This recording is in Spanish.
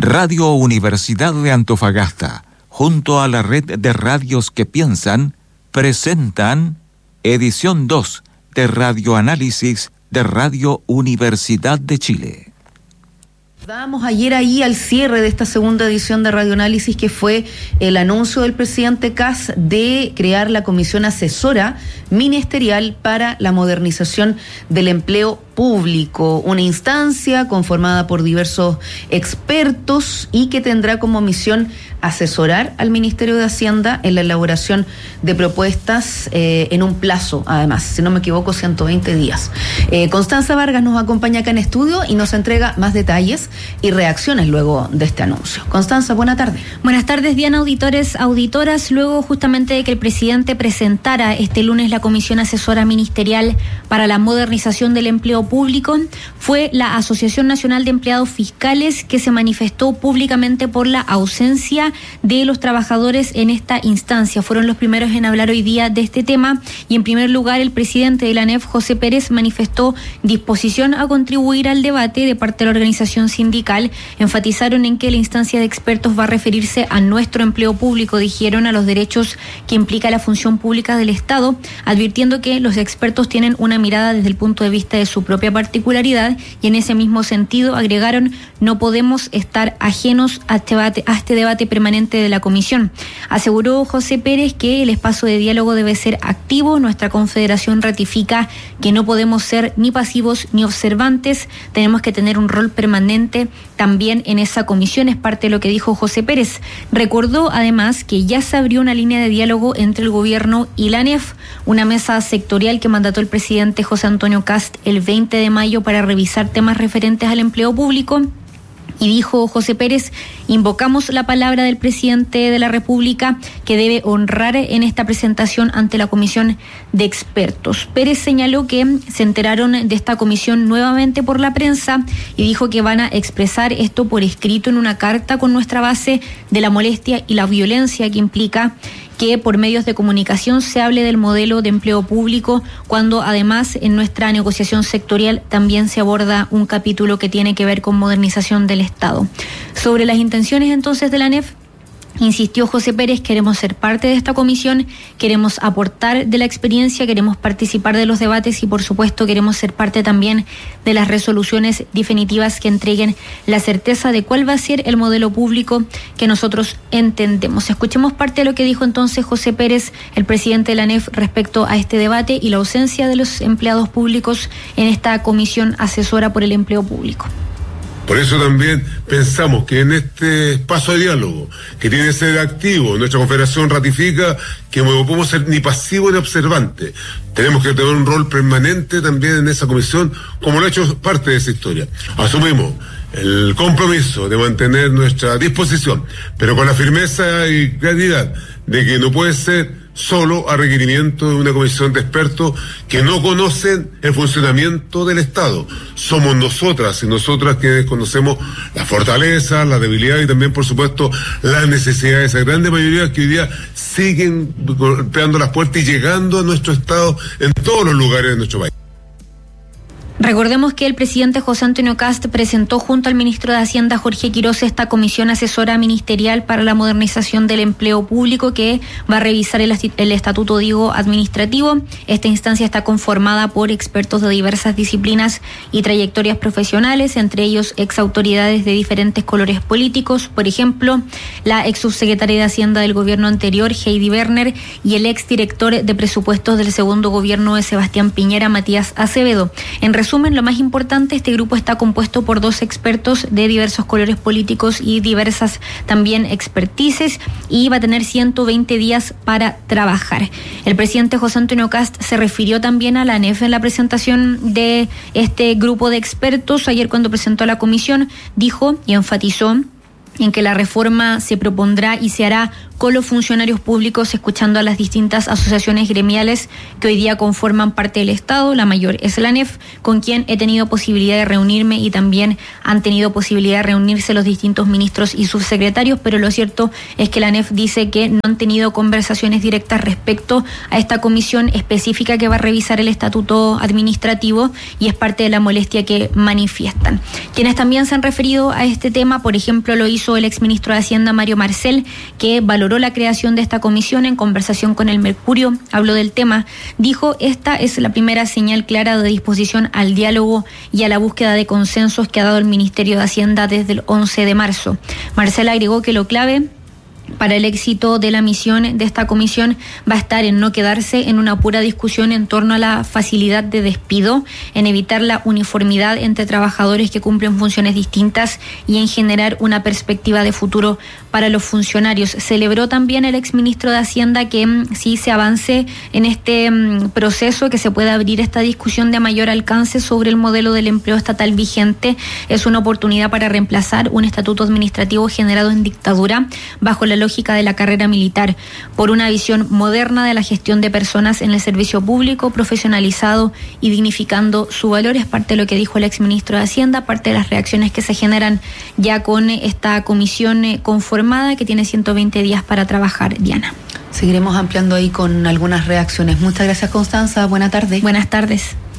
Radio Universidad de Antofagasta, junto a la red de radios que piensan, presentan edición 2 de Radioanálisis de Radio Universidad de Chile. Dábamos ayer ahí al cierre de esta segunda edición de Radioanálisis, que fue el anuncio del presidente Kast de crear la Comisión Asesora Ministerial para la Modernización del Empleo Público, una instancia conformada por diversos expertos y que tendrá como misión asesorar al Ministerio de Hacienda en la elaboración de propuestas en un plazo, además, si no me equivoco, 120 días. Constanza Vargas nos acompaña acá en estudio y nos entrega más detalles y reacciones luego de este anuncio. Constanza, buena tarde. Buenas tardes, Diana, auditores, auditoras. Luego justamente de que el presidente presentara este lunes la Comisión Asesora Ministerial para la Modernización del Empleo Público, fue la Asociación Nacional de Empleados Fiscales que se manifestó públicamente por la ausencia de los trabajadores en esta instancia. Fueron los primeros en hablar hoy día de este tema y en primer lugar el presidente de la ANEF, José Pérez, manifestó disposición a contribuir al debate de parte de la organización sindical. Enfatizaron en que la instancia de expertos va a referirse a nuestro empleo público, dijeron, a los derechos que implica la función pública del Estado, advirtiendo que los expertos tienen una mirada desde el punto de vista de su propia particularidad y en ese mismo sentido agregaron: no podemos estar ajenos a este debate permanente de la comisión. Aseguró José Pérez que el espacio de diálogo debe ser activo. Nuestra confederación ratifica que no podemos ser ni pasivos ni observantes, tenemos que tener un rol permanente también en esa comisión, es parte de lo que dijo José Pérez. Recordó además que ya se abrió una línea de diálogo entre el gobierno y la ANEF, una mesa sectorial que mandató el presidente José Antonio Kast el 20 de mayo para revisar temas referentes al empleo público. Y dijo José Pérez: invocamos la palabra del presidente de la República, que debe honrar en esta presentación ante la comisión de expertos. Pérez señaló que se enteraron de esta comisión nuevamente por la prensa y dijo que van a expresar esto por escrito en una carta con nuestra base de la molestia y la violencia que implica que por medios de comunicación se hable del modelo de empleo público, cuando además en nuestra negociación sectorial también se aborda un capítulo que tiene que ver con modernización del Estado. Sobre las intenciones entonces de la ANEF, insistió José Pérez: queremos ser parte de esta comisión, queremos aportar de la experiencia, queremos participar de los debates y por supuesto queremos ser parte también de las resoluciones definitivas que entreguen la certeza de cuál va a ser el modelo público que nosotros entendemos. Escuchemos parte de lo que dijo entonces José Pérez, el presidente de la ANEF, respecto a este debate y la ausencia de los empleados públicos en esta comisión asesora por el empleo público. Por eso también pensamos que en este espacio de diálogo, que tiene que ser activo, nuestra confederación ratifica que no podemos ser ni pasivos ni observantes. Tenemos que tener un rol permanente también en esa comisión, como lo ha hecho parte de esa historia. Asumimos el compromiso de mantener nuestra disposición, pero con la firmeza y claridad de que no puede ser solo a requerimiento de una comisión de expertos que no conocen el funcionamiento del Estado. Somos nosotras y nosotras quienes conocemos las fortalezas, la debilidad y también, por supuesto, las necesidades de esa grande mayoría que hoy día siguen golpeando las puertas y llegando a nuestro Estado en todos los lugares de nuestro país. Recordemos que el presidente José Antonio Kast presentó junto al ministro de Hacienda, Jorge Quiroz, esta comisión asesora ministerial para la modernización del empleo público que va a revisar el estatuto, administrativo. Esta instancia está conformada por expertos de diversas disciplinas y trayectorias profesionales, entre ellos exautoridades de diferentes colores políticos, por ejemplo, la ex subsecretaria de Hacienda del gobierno anterior, Heidi Werner, y el ex director de presupuestos del segundo gobierno de Sebastián Piñera, Matías Acevedo. En resumen, lo más importante, este grupo está compuesto por 2 expertos de diversos colores políticos y diversas también expertices y va a tener 120 días para trabajar. El presidente José Antonio Kast se refirió también a la ANEF en la presentación de este grupo de expertos. Ayer, cuando presentó a la comisión, dijo y enfatizó en que la reforma se propondrá y se hará con los funcionarios públicos, escuchando a las distintas asociaciones gremiales que hoy día conforman parte del Estado. La mayor es la ANEF, con quien he tenido posibilidad de reunirme, y también han tenido posibilidad de reunirse los distintos ministros y subsecretarios, pero lo cierto es que la ANEF dice que no han tenido conversaciones directas respecto a esta comisión específica que va a revisar el estatuto administrativo, y es parte de la molestia que manifiestan. Quienes también se han referido a este tema, por ejemplo, lo hizo el exministro de Hacienda, Mario Marcel, que valoró la creación de esta comisión en conversación con el Mercurio. Habló del tema, dijo: esta es la primera señal clara de disposición al diálogo y a la búsqueda de consensos que ha dado el Ministerio de Hacienda desde el 11 de marzo. Marcel agregó que lo clave para el éxito de la misión de esta comisión va a estar en no quedarse en una pura discusión en torno a la facilidad de despido, en evitar la uniformidad entre trabajadores que cumplen funciones distintas y en generar una perspectiva de futuro para los funcionarios. Celebró también el exministro de Hacienda que sí se avance en este proceso, que se pueda abrir esta discusión de mayor alcance sobre el modelo del empleo estatal vigente. Es una oportunidad para reemplazar un estatuto administrativo generado en dictadura bajo la lógica de la carrera militar, por una visión moderna de la gestión de personas en el servicio público, profesionalizado y dignificando su valor. Es parte de lo que dijo el exministro de Hacienda, parte de las reacciones que se generan ya con esta comisión conformada, que tiene 120 días para trabajar. Diana. Seguiremos ampliando ahí con algunas reacciones. Muchas gracias, Constanza. Buenas tardes. Buenas tardes.